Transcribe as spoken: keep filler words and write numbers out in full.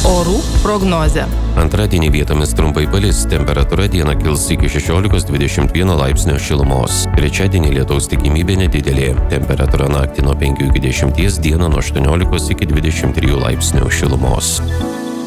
Orų prognozė. Antradienį vietomis trumpai palis, temperatūra dieną kils iki šešiolikos dvidešimt vieno laipsnio šilumos. Trečiadienį lietaus tikimybė nedidelė. Temperatūra naktį nuo penkių iki dešimties, dieną nuo aštuoniolikos iki dvidešimt trijų laipsnių šilumos.